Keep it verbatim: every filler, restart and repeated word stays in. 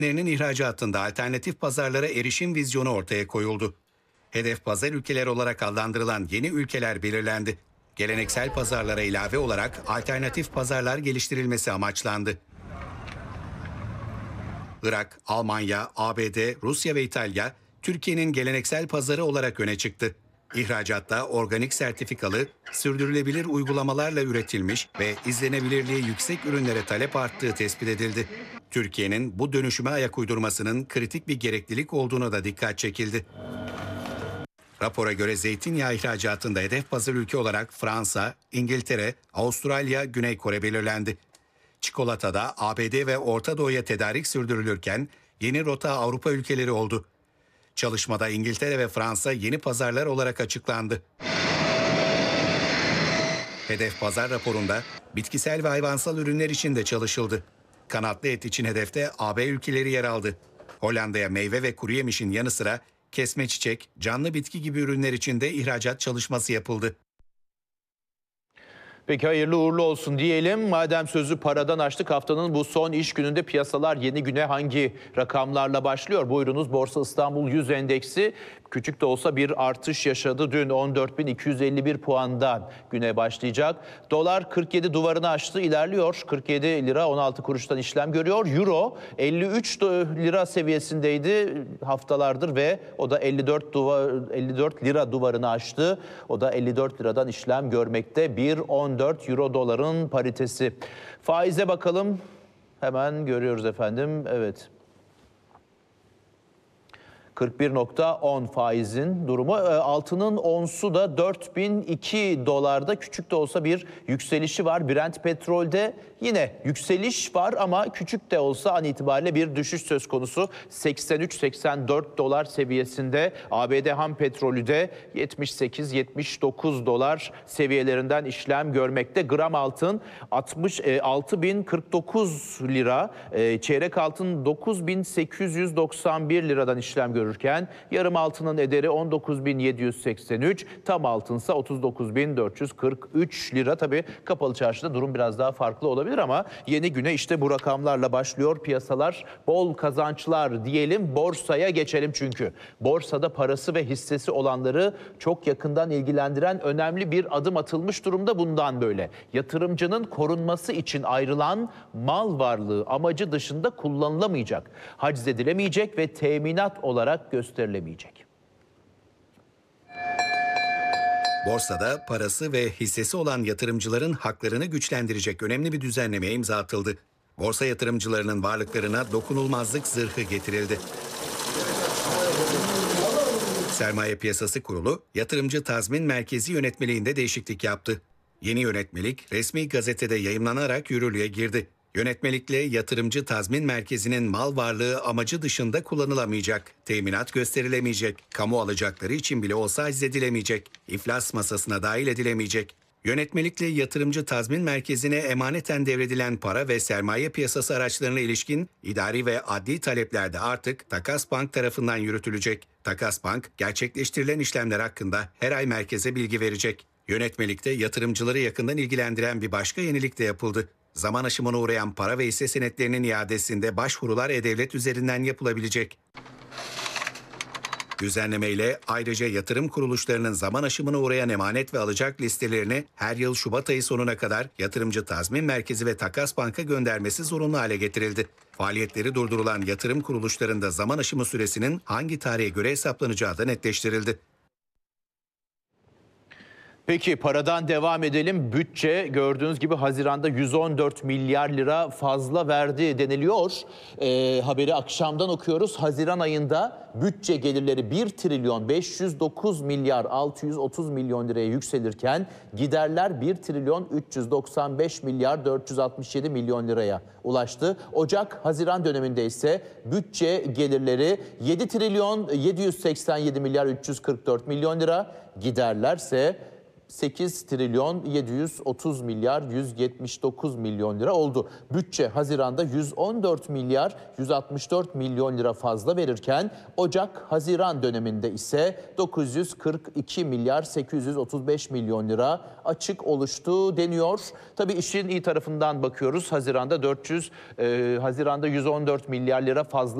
ihracatında alternatif pazarlara erişim vizyonu ortaya koyuldu. Hedef pazar ülkeler olarak adlandırılan yeni ülkeler belirlendi. Geleneksel pazarlara ilave olarak alternatif pazarlar geliştirilmesi amaçlandı. Irak, Almanya, A B D, Rusya ve İtalya, Türkiye'nin geleneksel pazarı olarak öne çıktı. İhracatta organik sertifikalı, sürdürülebilir uygulamalarla üretilmiş ve izlenebilirliği yüksek ürünlere talep arttığı tespit edildi. Türkiye'nin bu dönüşüme ayak uydurmasının kritik bir gereklilik olduğuna da dikkat çekildi. Rapora göre zeytinyağı ihracatında hedef pazar ülke olarak Fransa, İngiltere, Avustralya, Güney Kore belirlendi. Çikolatada A B D ve Orta Doğu'ya tedarik sürdürülürken yeni rota Avrupa ülkeleri oldu. Çalışmada İngiltere ve Fransa yeni pazarlar olarak açıklandı. Hedef pazar raporunda bitkisel ve hayvansal ürünler için de çalışıldı. Kanatlı et için hedefte A B ülkeleri yer aldı. Hollanda'ya meyve ve kuru yemişin yanı sıra kesme çiçek, canlı bitki gibi ürünler için de ihracat çalışması yapıldı. Peki hayırlı uğurlu olsun diyelim. Madem sözü paradan açtık, haftanın bu son iş gününde piyasalar yeni güne hangi rakamlarla başlıyor? Buyurunuz. Borsa İstanbul yüz endeksi küçük de olsa bir artış yaşadı. Dün on dört bin iki yüz elli bir puandan güne başlayacak. Dolar kırk yedi duvarını aştı, ilerliyor. kırk yedi lira on altı kuruştan işlem görüyor. Euro elli üç lira seviyesindeydi haftalardır ve o da elli dört, duvar, elli dört lira duvarını aştı. O da elli dört liradan işlem görmekte. bir nokta on dört euro doların paritesi. Faize bakalım. Hemen görüyoruz efendim. Evet. kırk bir nokta on faizin durumu. Altının onsu da dört bin iki dolarda, küçük de olsa bir yükselişi var. Brent petrolde yine yükseliş var ama küçük de olsa an itibariyle bir düşüş söz konusu. seksen üç seksen dört dolar seviyesinde. A B D ham petrolü de yetmiş sekiz yetmiş dokuz dolar seviyelerinden işlem görmekte. Gram altın altmış altı bin kırk dokuz lira. Çeyrek altın dokuz bin sekiz yüz doksan bir liradan işlem görür. Yarım altının ederi on dokuz bin yedi yüz seksen üç, tam altınsa otuz dokuz bin dört yüz kırk üç lira. Tabii kapalı çarşıda durum biraz daha farklı olabilir ama yeni güne işte bu rakamlarla başlıyor piyasalar. Bol kazançlar diyelim, borsaya geçelim çünkü. Borsada parası ve hissesi olanları çok yakından ilgilendiren önemli bir adım atılmış durumda bundan böyle. Yatırımcının korunması için ayrılan mal varlığı amacı dışında kullanılamayacak, haciz edilemeyecek ve teminat olarak gösterilemeyecek. Borsada parası ve hissesi olan yatırımcıların haklarını güçlendirecek önemli bir düzenlemeye imza atıldı. Borsa yatırımcılarının varlıklarına dokunulmazlık zırhı getirildi. Sermaye Piyasası Kurulu, Yatırımcı Tazmin Merkezi yönetmeliğinde değişiklik yaptı. Yeni yönetmelik resmi gazetede yayımlanarak yürürlüğe girdi. Yönetmelikle Yatırımcı Tazmin Merkezi'nin mal varlığı amacı dışında kullanılamayacak, teminat gösterilemeyecek, kamu alacakları için bile olsa haciz edilemeyecek, iflas masasına dahil edilemeyecek. Yönetmelikle Yatırımcı Tazmin Merkezi'ne emaneten devredilen para ve sermaye piyasası araçlarına ilişkin idari ve adli talepler de artık Takas Bank tarafından yürütülecek. Takas Bank, gerçekleştirilen işlemler hakkında her ay merkeze bilgi verecek. Yönetmelikte yatırımcıları yakından ilgilendiren bir başka yenilik de yapıldı. Zaman aşımına uğrayan para ve hisse senetlerinin iadesinde başvurular e-devlet üzerinden yapılabilecek. Düzenlemeyle ayrıca yatırım kuruluşlarının zaman aşımına uğrayan emanet ve alacak listelerini her yıl Şubat ayı sonuna kadar Yatırımcı Tazmin Merkezi ve Takas Bank'a göndermesi zorunlu hale getirildi. Faaliyetleri durdurulan yatırım kuruluşlarında zaman aşımı süresinin hangi tarihe göre hesaplanacağı da netleştirildi. Peki paradan devam edelim. Bütçe gördüğünüz gibi Haziran'da yüz on dört milyar lira fazla verdi deniliyor. Ee, haberi akşamdan okuyoruz. Haziran ayında bütçe gelirleri bir trilyon beş yüz dokuz milyar altı yüz otuz milyon liraya yükselirken giderler bir trilyon üç yüz doksan beş milyar dört yüz altmış yedi milyon liraya ulaştı. Ocak-Haziran döneminde ise bütçe gelirleri yedi trilyon yedi yüz seksen yedi milyar üç yüz kırk dört milyon lira, giderlerse sekiz trilyon yedi yüz otuz milyar yüz yetmiş dokuz milyon lira oldu. Bütçe Haziran'da yüz on dört milyar yüz altmış dört milyon lira fazla verirken Ocak-Haziran döneminde ise dokuz yüz kırk iki milyar sekiz yüz otuz beş milyon lira açık oluştu deniyor. Tabii işin iyi tarafından bakıyoruz. Haziran'da dört yüz, e, Haziran'da yüz on dört milyar lira fazla